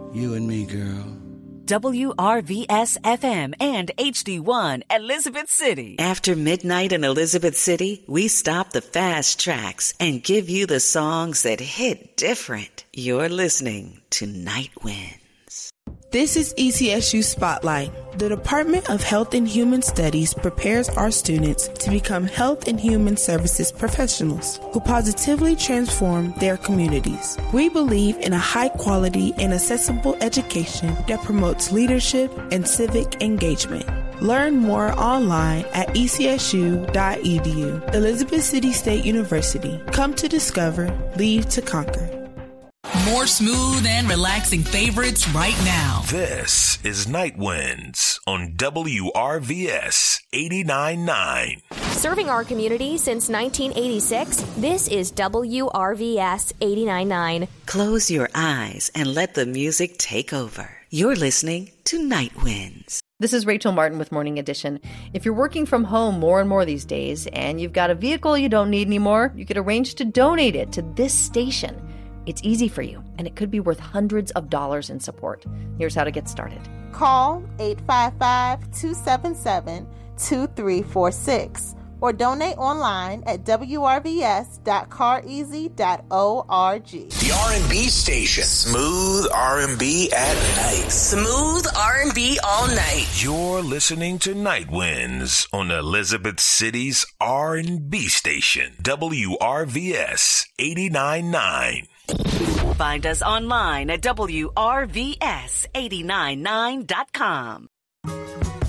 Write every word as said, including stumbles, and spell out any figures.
You and me, girl. W R V S F M and H D one, Elizabeth City. After midnight in Elizabeth City, we stop the fast tracks and give you the songs that hit different. You're listening to Night Winds. This is E C S U Spotlight. The Department of Health and Human Studies prepares our students to become health and human services professionals who positively transform their communities. We believe in a high-quality and accessible education that promotes leadership and civic engagement. Learn more online at E C S U dot E D U. Elizabeth City State University. Come to discover, leave to conquer. More smooth and relaxing favorites right now. This is Night Winds on W R V S eighty-nine point nine. Serving our community since nineteen eighty-six, this is W R V S eighty-nine point nine. Close your eyes and let the music take over. You're listening to Night Winds. This is Rachel Martin with Morning Edition. If you're working from home more and more these days and you've got a vehicle you don't need anymore, you could arrange to donate it to this station. It's easy for you, and it could be worth hundreds of dollars in support. Here's how to get started. Call eight five five, two seven seven, two three four six or donate online at W R V S dot car easy dot org. The R and B station. Smooth R and B at night. Smooth R and B all night. You're listening to Night Winds on Elizabeth City's R and B station, W R V S eighty-nine point nine. Find us online at W R V S eight nine nine dot com.